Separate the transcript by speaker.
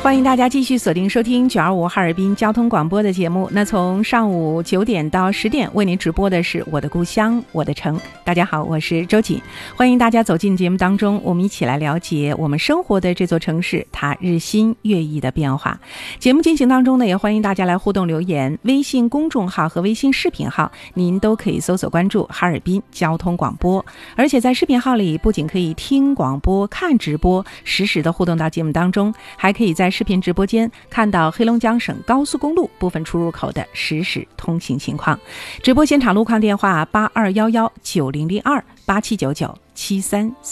Speaker 1: 欢迎大家继续锁定收听925哈尔滨交通广播的节目。那从上午9点到10点为您直播的是我的故乡我的城。大家好，我是周瑾，欢迎大家走进节目当中，我们一起来了解我们生活的这座城市它日新月异的变化。节目进行当中呢，也欢迎大家来互动留言，微信公众号和微信视频号您都可以搜索关注哈尔滨交通广播。而且在视频号里不仅可以听广播看直播，实时的互动到节目当中，还可以在视频直播间看到黑龙江省高速公路部分出入口的实时通行情况。直播现场路况电话：82119002，87997333。